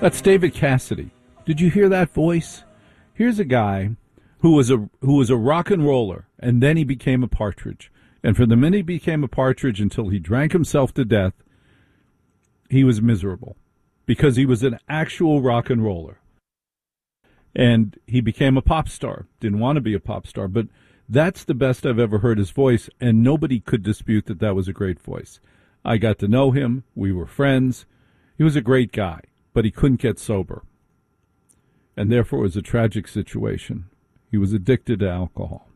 That's David Cassidy. Did you hear that voice? Here's a guy who was a rock and roller, and then he became a partridge. And from the minute he became a partridge until he drank himself to death, he was miserable because he was an actual rock and roller. And he became a pop star. Didn't want to be a pop star, but that's the best I've ever heard his voice, and nobody could dispute that that was a great voice. I got to know him. We were friends. He was a great guy, but he couldn't get sober. And therefore it was a tragic situation. He was addicted to alcohol.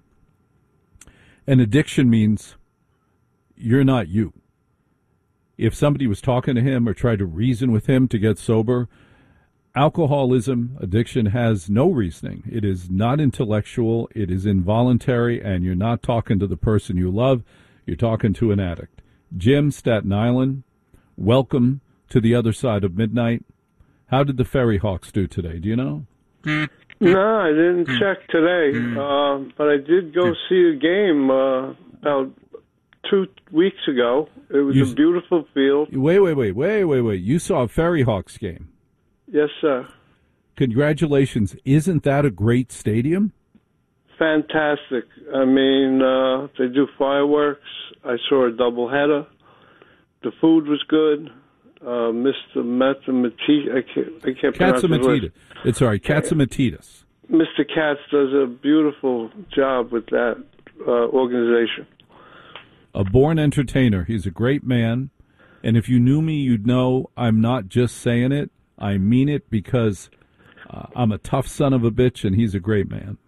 And addiction means you're not you. If somebody was talking to him or tried to reason with him to get sober, alcoholism, addiction has no reasoning. It is not intellectual. It is involuntary, and you're not talking to the person you love. You're talking to an addict. Jim, Staten Island, welcome to the other side of midnight. How did the Ferry Hawks do today? Do you know? No, I didn't check today, but I did go see a game about 2 weeks ago. It was a beautiful field. Wait. You saw a Ferry Hawks game? Yes, sir. Congratulations. Isn't that a great stadium? Fantastic. I mean, they do fireworks. I saw a doubleheader. The food was good. Mr. Mathias, I can't pronounce his name. It's all right, Katzimatidis. Mr. Katz does a beautiful job with that organization. A born entertainer. He's a great man. And if you knew me, you'd know I'm not just saying it. I mean it because I'm a tough son of a bitch, and he's a great man.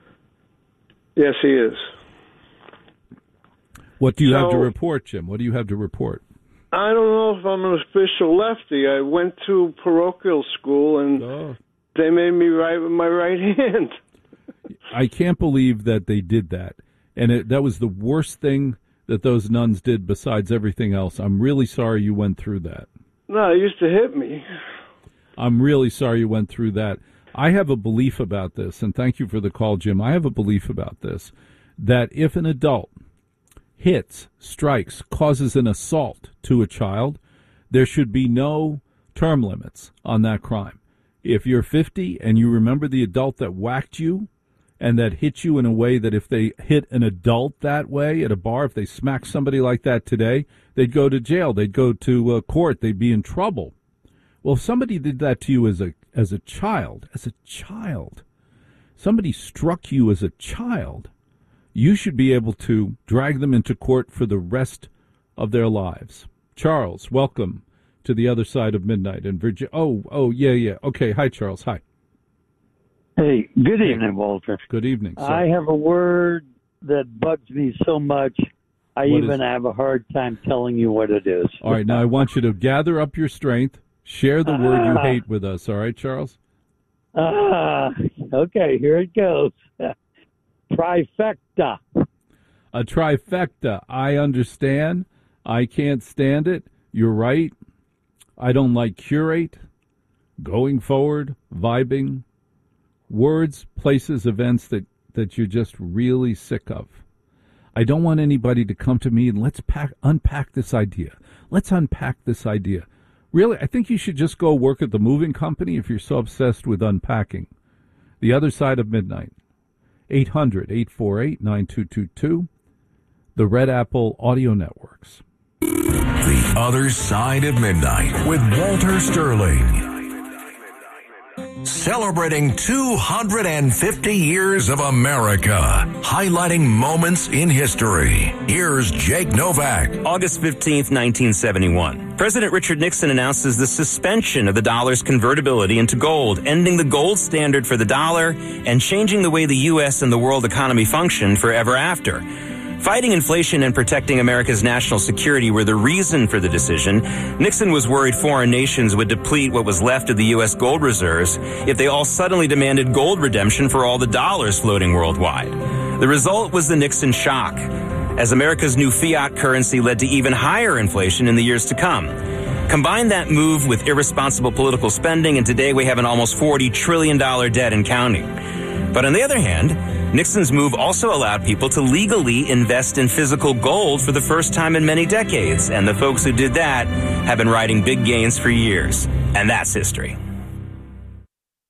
Yes, he is. What do you have to report, Jim? What do you have to report? I don't know if I'm an official lefty. I went to parochial school, and they made me write with my right hand. I can't believe that they did that. And that was the worst thing that those nuns did besides everything else. I'm really sorry you went through that. No, it used to hit me. I'm really sorry you went through that. I have a belief about this, and thank you for the call, Jim. I have a belief about this, that if an adult hits, strikes, causes an assault to a child, there should be no term limits on that crime. If you're 50 and you remember the adult that whacked you and that hit you in a way that if they hit an adult that way at a bar, if they smack somebody like that today, they'd go to jail, they'd go to court, they'd be in trouble. Well, if somebody did that to you as a child, somebody struck you as a child, you should be able to drag them into court for the rest of their lives. Charles, welcome to the other side of midnight in Virginia. Yeah. Okay, hi, Charles. Hi. Hey, good evening, Walter. Good evening, sir. I have a word that bugs me so much, I even have a hard time telling you what it is. All right, now I want you to gather up your strength, share the word you hate with us. All right, Charles? Okay, here it goes. Trifecta. A trifecta. I understand. I can't stand it. You're right. I don't like curate, going forward, vibing, words, places, events that you're just really sick of. I don't want anybody to come to me and let's unpack this idea. Let's unpack this idea. Really, I think you should just go work at the moving company if you're so obsessed with unpacking. The Other Side of Midnight. 800-848-9222. The Red Apple Audio Networks. The Other Side of Midnight with Walter Sterling. Celebrating 250 years of America, highlighting moments in history. Here's Jake Novak. August 15th, 1971. President Richard Nixon announces the suspension of the dollar's convertibility into gold, ending the gold standard for the dollar and changing the way the U.S. and the world economy functioned forever after. Fighting inflation and protecting America's national security were the reason for the decision. Nixon was worried foreign nations would deplete what was left of the U.S. gold reserves if they all suddenly demanded gold redemption for all the dollars floating worldwide. The result was the Nixon shock, as America's new fiat currency led to even higher inflation in the years to come. Combine that move with irresponsible political spending, and today we have an almost $40 trillion debt and counting. But on the other hand, Nixon's move also allowed people to legally invest in physical gold for the first time in many decades, and the folks who did that have been riding big gains for years. And that's history.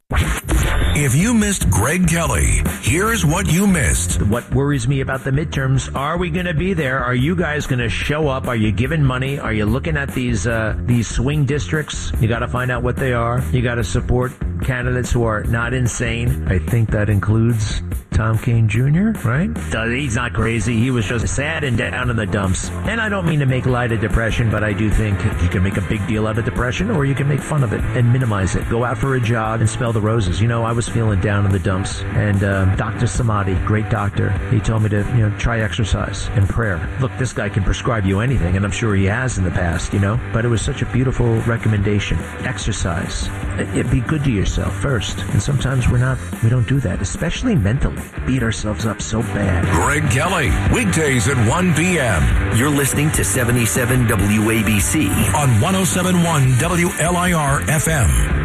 If you missed Greg Kelly, here's what you missed. What worries me about the midterms, are we going to be there? Are you guys going to show up? Are you giving money? Are you looking at these swing districts? You got to find out what they are. You got to support candidates who are not insane. I think that includes Tom Kean Jr., right? He's not crazy. He was just sad and down in the dumps. And I don't mean to make light of depression, but I do think you can make a big deal out of depression, or you can make fun of it and minimize it. Go out for a jog and smell the roses. You know, I was feeling down in the dumps, and Dr. Samadhi, great doctor, he told me to, try exercise and prayer. Look, this guy can prescribe you anything, and I'm sure he has in the past, but it was such a beautiful recommendation. Exercise. Be good to yourself first. And sometimes we don't do that, especially mentally. Beat ourselves up so bad. Greg Kelly, weekdays at 1 p.m. You're listening to 77 WABC on 107.1 WLIR FM.